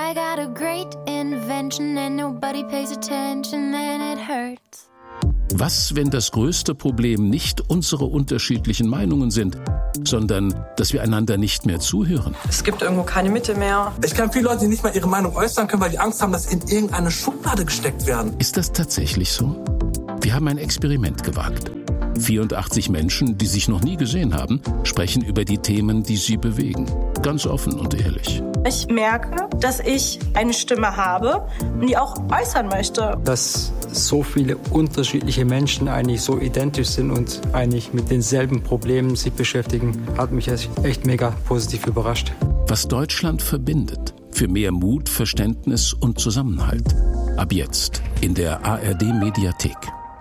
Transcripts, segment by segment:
I got a great invention and nobody pays attention and it hurts. Was, wenn das größte Problem nicht unsere unterschiedlichen Meinungen sind, sondern dass wir einander nicht mehr zuhören? Es gibt irgendwo keine Mitte mehr. Ich kenne viele Leute, die nicht mal ihre Meinung äußern können, weil die Angst haben, dass sie in irgendeine Schublade gesteckt werden. Ist das tatsächlich so? Wir haben ein Experiment gewagt. 84 Menschen, die sich noch nie gesehen haben, sprechen über die Themen, die sie bewegen. Ganz offen und ehrlich. Ich merke, dass ich eine Stimme habe und die auch äußern möchte. Dass so viele unterschiedliche Menschen eigentlich so identisch sind und eigentlich mit denselben Problemen sich beschäftigen, hat mich echt mega positiv überrascht. Was Deutschland verbindet, für mehr Mut, Verständnis und Zusammenhalt. Ab jetzt in der ARD-Mediathek.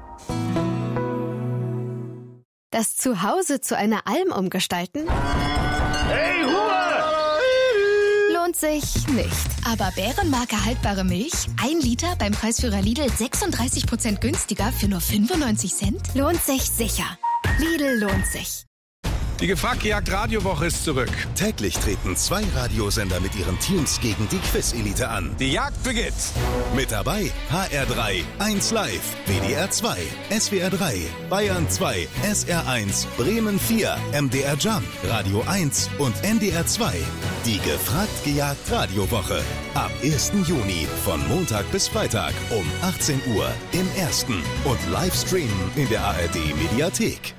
Das Zuhause zu einer Alm umgestalten? Hey, Ruhe! Lohnt sich nicht. Aber Bärenmarke haltbare Milch, 1 Liter beim Preisführer Lidl 36% günstiger für nur 95 Cent? Lohnt sich sicher. Lidl lohnt sich. Die Gefragt-Gejagt-Radiowoche ist zurück. Täglich treten 2 Radiosender mit ihren Teams gegen die Quiz-Elite an. Die Jagd beginnt. Mit dabei HR3, 1 Live, WDR 2, SWR 3, Bayern 2, SR1, Bremen 4, MDR Jump, Radio 1 und NDR 2. Die Gefragt-Gejagt-Radiowoche. Ab 1. Juni von Montag bis Freitag um 18 Uhr im Ersten und Livestream in der ARD-Mediathek.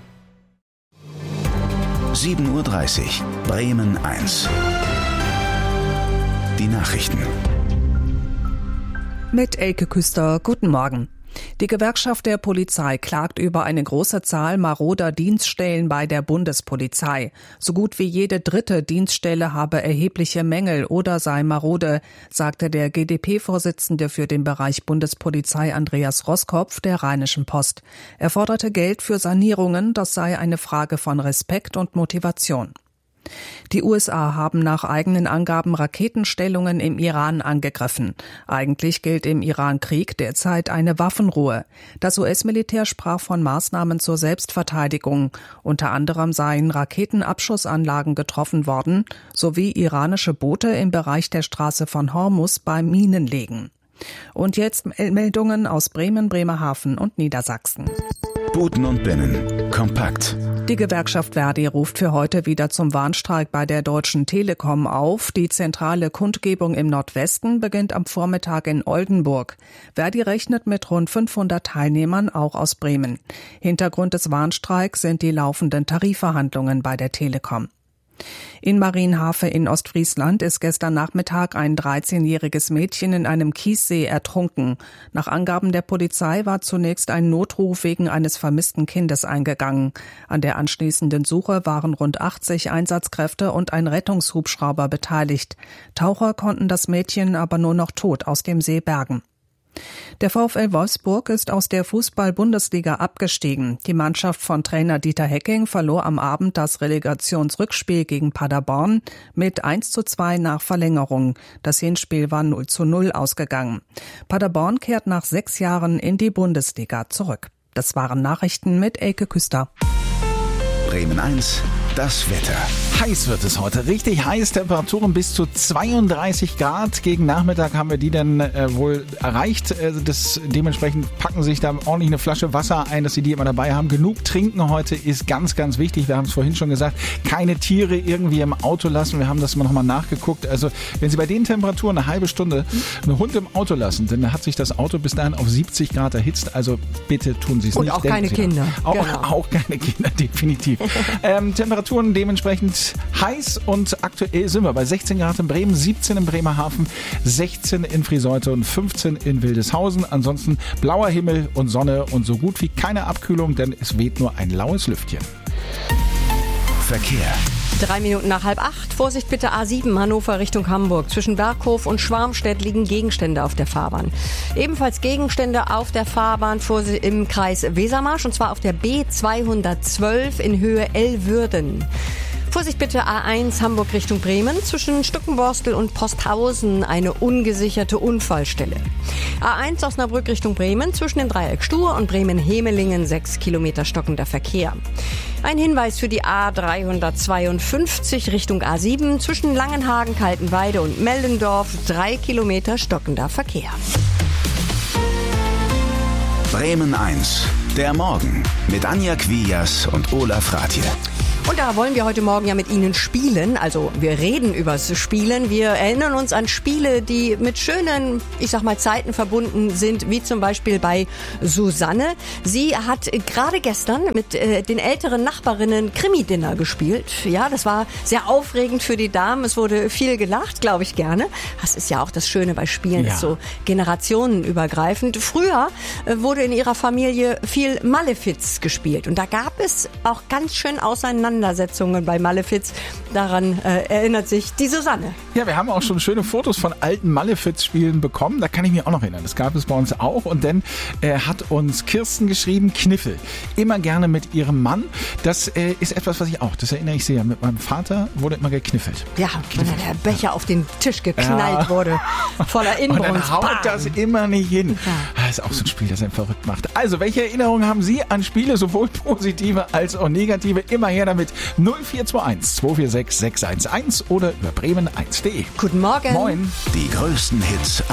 7:30 Uhr, Bremen 1. Die Nachrichten. Mit Elke Küster, guten Morgen. Die Gewerkschaft der Polizei klagt über eine große Zahl maroder Dienststellen bei der Bundespolizei. So gut wie jede 3. Dienststelle habe erhebliche Mängel oder sei marode, sagte der GdP-Vorsitzende für den Bereich Bundespolizei Andreas Roskopf der Rheinischen Post. Er forderte Geld für Sanierungen, das sei eine Frage von Respekt und Motivation. Die USA haben nach eigenen Angaben Raketenstellungen im Iran angegriffen. Eigentlich gilt im Iran-Krieg derzeit eine Waffenruhe. Das US-Militär sprach von Maßnahmen zur Selbstverteidigung. Unter anderem seien Raketenabschussanlagen getroffen worden, sowie iranische Boote im Bereich der Straße von Hormuz bei Minen legen. Und jetzt Meldungen aus Bremen, Bremerhaven und Niedersachsen. Buten und Binnen. Kompakt. Die Gewerkschaft Verdi ruft für heute wieder zum Warnstreik bei der Deutschen Telekom auf. Die zentrale Kundgebung im Nordwesten beginnt am Vormittag in Oldenburg. Verdi rechnet mit rund 500 Teilnehmern, auch aus Bremen. Hintergrund des Warnstreiks sind die laufenden Tarifverhandlungen bei der Telekom. In Marienhafe in Ostfriesland ist gestern Nachmittag ein 13-jähriges Mädchen in einem Kiessee ertrunken. Nach Angaben der Polizei war zunächst ein Notruf wegen eines vermissten Kindes eingegangen. An der anschließenden Suche waren rund 80 Einsatzkräfte und ein Rettungshubschrauber beteiligt. Taucher konnten das Mädchen aber nur noch tot aus dem See bergen. Der VfL Wolfsburg ist aus der Fußball-Bundesliga abgestiegen. Die Mannschaft von Trainer Dieter Hecking verlor am Abend das Relegationsrückspiel gegen Paderborn mit 1:2 nach Verlängerung. Das Hinspiel war 0:0 ausgegangen. Paderborn kehrt nach 6 Jahren in die Bundesliga zurück. Das waren Nachrichten mit Elke Küster. Bremen 1. Das Wetter. Heiß wird es heute, richtig heiß, Temperaturen bis zu 32 Grad. Gegen Nachmittag haben wir die dann wohl erreicht. Dementsprechend packen sich da ordentlich eine Flasche Wasser ein, dass Sie die immer dabei haben. Genug trinken heute ist ganz, ganz wichtig. Wir haben es vorhin schon gesagt, keine Tiere irgendwie im Auto lassen. Wir haben das mal nochmal nachgeguckt. Also wenn Sie bei den Temperaturen eine halbe Stunde einen Hund im Auto lassen, dann hat sich das Auto bis dahin auf 70 Grad erhitzt. Also bitte tun Sie es nicht. Und auch keine Kinder. Auch keine Kinder, definitiv. Temperaturen dementsprechend heiß und aktuell sind wir bei 16 Grad in Bremen, 17 in Bremerhaven, 16 in Friseute und 15 in Wildeshausen. Ansonsten blauer Himmel und Sonne und so gut wie keine Abkühlung, denn es weht nur ein laues Lüftchen. Verkehr. 3 Minuten nach 7:30. Vorsicht bitte A7 Hannover Richtung Hamburg. Zwischen Berghof und Schwarmstedt liegen Gegenstände auf der Fahrbahn. Ebenfalls Gegenstände auf der Fahrbahn im Kreis Wesermarsch und zwar auf der B212 in Höhe Elwürden. Vorsicht bitte, A1 Hamburg Richtung Bremen. Zwischen Stuckenborstel und Posthausen eine ungesicherte Unfallstelle. A1 Osnabrück Richtung Bremen. Zwischen dem Dreieck Stur und Bremen-Hemelingen 6 Kilometer stockender Verkehr. Ein Hinweis für die A352 Richtung A7. Zwischen Langenhagen, Kaltenweide und Meldendorf 3 Kilometer stockender Verkehr. Bremen 1, der Morgen mit Anja Quias und Olaf Ratje. Und da wollen wir heute Morgen ja mit Ihnen spielen. Also wir reden übers Spielen. Wir erinnern uns an Spiele, die mit schönen, ich sag mal, Zeiten verbunden sind, wie zum Beispiel bei Susanne. Sie hat gerade gestern mit den älteren Nachbarinnen Krimi-Dinner gespielt. Ja, das war sehr aufregend für die Damen. Es wurde viel gelacht, glaube ich, gerne. Das ist ja auch das Schöne bei Spielen, ist so generationenübergreifend. Früher wurde in ihrer Familie viel Malefiz gespielt. Und da gab es auch ganz schön Auseinandersetzungen bei Malefiz. Daran erinnert sich die Susanne. Ja, wir haben auch schon schöne Fotos von alten Malefiz-Spielen bekommen. Da kann ich mich auch noch erinnern. Das gab es bei uns auch. Und dann hat uns Kirsten geschrieben, Kniffel. Immer gerne mit ihrem Mann. Das ist etwas, was ich auch, das erinnere ich sehr. Mit meinem Vater wurde immer gekniffelt. Ja, wenn der Becher auf den Tisch geknallt wurde. Voller Inbrunst. Und dann haut das immer nicht hin. Ja. Das ist auch so ein Spiel, das einen verrückt macht. Also, welche Erinnerungen haben Sie an Spiele, sowohl positive als auch negative? Immer her damit. 0421 246 611 oder über bremen1.de. Guten Morgen. Moin. Die größten Hits